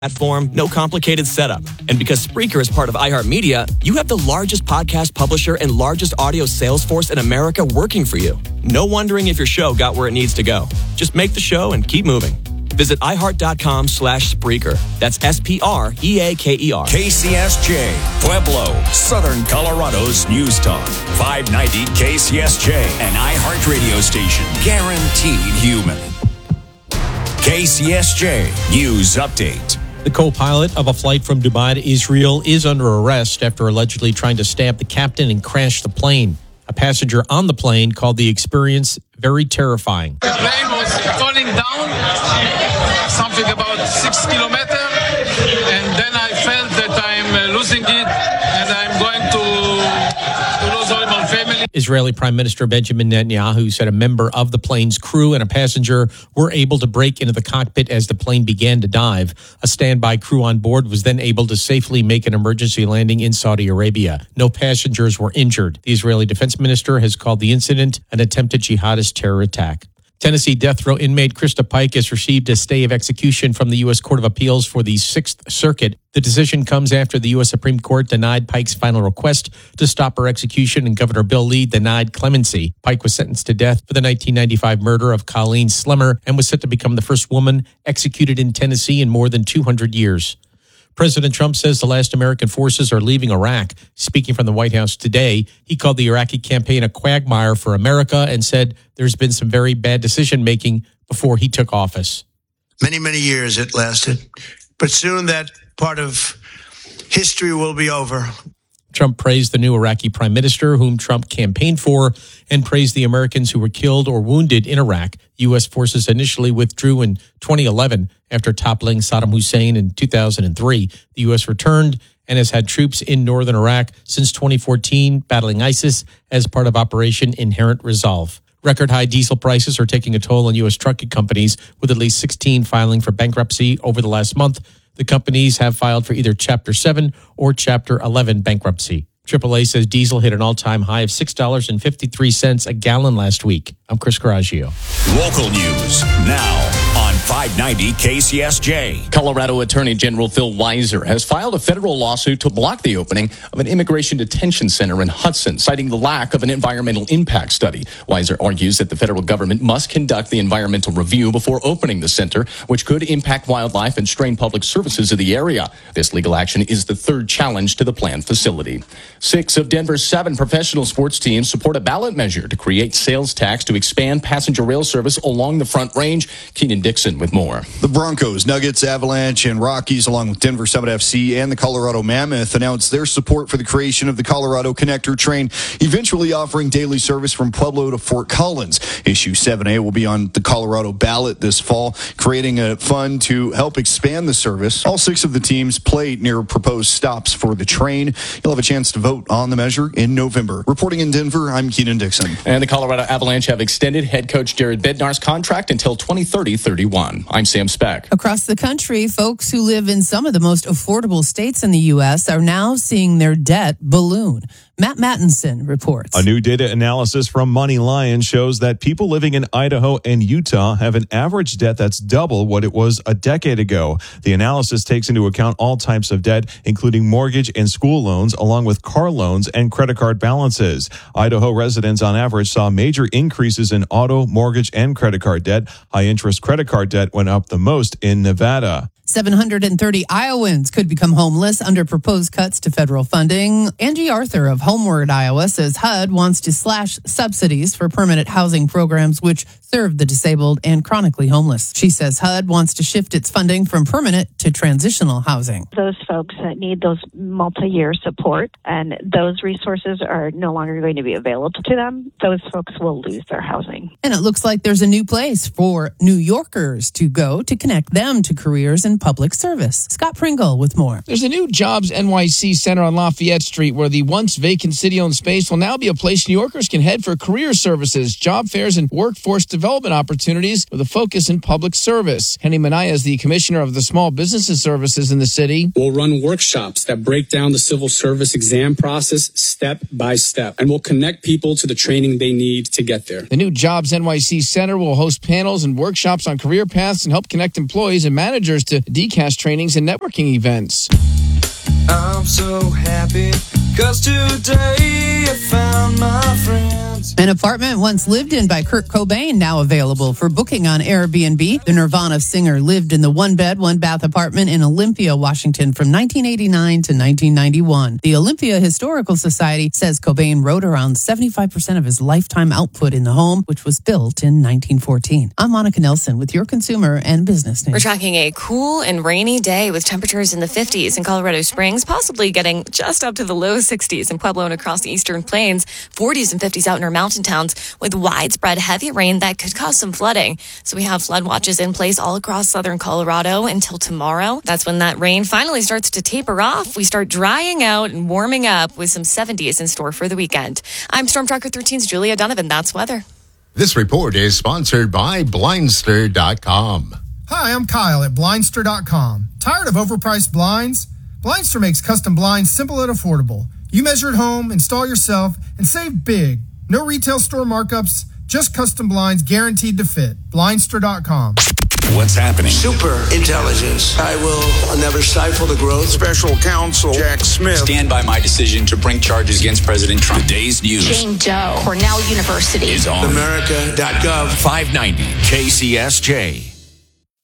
platform, no complicated setup. And because Spreaker is part of iHeartMedia, you have the largest podcast publisher and largest audio sales force in America working for you. No wondering if your show got where it needs to go. Just make the show and keep moving. Visit iHeart.com/Spreaker. That's SPREAKER. KCSJ, Pueblo, Southern Colorado's News Talk. 590 KCSJ, an iHeart radio station. Guaranteed human. KCSJ News Update. The co-pilot of a flight from Dubai to Israel is under arrest after allegedly trying to stab the captain and crash the plane. A passenger on the plane called the experience very terrifying. The plane was falling down, something about 6 kilometers, and then I felt that I'm losing it, and I'm going to lose all my family. Israeli Prime Minister Benjamin Netanyahu said a member of the plane's crew and a passenger were able to break into the cockpit as the plane began to dive. A standby crew on board was then able to safely make an emergency landing in Saudi Arabia. No passengers were injured. The Israeli defense minister has called the incident an attempted jihadist terror attack. Tennessee death row inmate Krista Pike has received a stay of execution from the U.S. Court of Appeals for the Sixth Circuit. The decision comes after the U.S. Supreme Court denied Pike's final request to stop her execution, and Governor Bill Lee denied clemency. Pike was sentenced to death for the 1995 murder of Colleen Slemmer and was set to become the first woman executed in Tennessee in more than 200 years. President Trump says the last American forces are leaving Iraq. Speaking from the White House today, he called the Iraqi campaign a quagmire for America and said there's been some very bad decision-making before he took office. Many, many years it lasted, but soon that part of history will be over. Trump praised the new Iraqi prime minister, whom Trump campaigned for, and praised the Americans who were killed or wounded in Iraq. U.S. forces initially withdrew in 2011 after toppling Saddam Hussein in 2003. The U.S. returned and has had troops in northern Iraq since 2014, battling ISIS as part of Operation Inherent Resolve. Record high diesel prices are taking a toll on U.S. trucking companies, with at least 16 filing for bankruptcy over the last month. The companies have filed for either Chapter 7 or Chapter 11 bankruptcy. AAA says diesel hit an all-time high of $6.53 a gallon last week. I'm Chris Coraggio. Local news now on 590 KCSJ. Colorado Attorney General Phil Weiser has filed a federal lawsuit to block the opening of an immigration detention center in Hudson, citing the lack of an environmental impact study. Weiser argues that the federal government must conduct the environmental review before opening the center, which could impact wildlife and strain public services of the area. This legal action is the third challenge to the planned facility. 6 of Denver's 7 professional sports teams support a ballot measure to create sales tax to expand passenger rail service along the Front Range. Keenan Dixon with more. The Broncos, Nuggets, Avalanche, and Rockies, along with Denver Summit FC and the Colorado Mammoth, announced their support for the creation of the Colorado Connector train, eventually offering daily service from Pueblo to Fort Collins. Issue 7A will be on the Colorado ballot this fall, creating a fund to help expand the service. All 6 of the teams play near proposed stops for the train. You'll have a chance to vote on the measure in November. Reporting in Denver, I'm Keenan Dixon. And the Colorado Avalanche have extended head coach Jared Bednar's contract until 2030-31. I'm Sam Speck. Across the country, folks who live in some of the most affordable states in the U.S. are now seeing their debt balloon. Matt Mattinson reports. A new data analysis from Money Lion shows that people living in Idaho and Utah have an average debt that's double what it was a decade ago. The analysis takes into account all types of debt, including mortgage and school loans, along with car loans and credit card balances. Idaho residents on average saw major increases in auto, mortgage, and credit card debt. High-interest credit card debt went up the most in Nevada. 730 Iowans could become homeless under proposed cuts to federal funding. Angie Arthur of Homeward, Iowa, says HUD wants to slash subsidies for permanent housing programs which serve the disabled and chronically homeless. She says HUD wants to shift its funding from permanent to transitional housing. Those folks that need those multi-year support and those resources are no longer going to be available to them, those folks will lose their housing. And it looks like there's a new place for New Yorkers to go to connect them to careers in public service. Scott Pringle with more. There's a new Jobs NYC Center on Lafayette Street where the once vacant city-owned space will now be a place New Yorkers can head for career services, job fairs, and workforce development opportunities with a focus in public service. Henny Manaya is the commissioner of the Small Businesses Services in the city. We'll run workshops that break down the civil service exam process step by step, and we'll connect people to the training they need to get there. The new Jobs NYC Center will host panels and workshops on career paths and help connect employees and managers to to DCAS trainings and networking events. I'm so happy, 'cause today I found my friends. An apartment once lived in by Kurt Cobain now available for booking on Airbnb. The Nirvana singer lived in the one-bed, one-bath apartment in Olympia, Washington from 1989 to 1991. The Olympia Historical Society says Cobain wrote around 75% of his lifetime output in the home, which was built in 1914. I'm Monica Nelson with your consumer and business news. We're tracking a cool and rainy day with temperatures in the 50s in Colorado Springs, possibly getting just up to the low 60s in Pueblo and across the eastern plains, 40s and 50s out in our mountain towns with widespread heavy rain that could cause some flooding. So we have flood watches in place all across southern Colorado until tomorrow. That's when that rain finally starts to taper off. We start drying out and warming up with some 70s in store for the weekend. I'm Storm Tracker 13's Julia Donovan. That's weather. This report is sponsored by Blindster.com. Hi, I'm Kyle at Blindster.com. Tired of overpriced blinds? Blindster makes custom blinds simple and affordable. You measure at home, install yourself, and save big. No retail store markups, just custom blinds guaranteed to fit. Blindster.com. What's happening? Super intelligence. I will never stifle the growth. Special counsel Jack Smith. Stand by my decision to bring charges against President Trump. Today's news. Jane Doe, Cornell University. Is on America.gov. 590 KCSJ.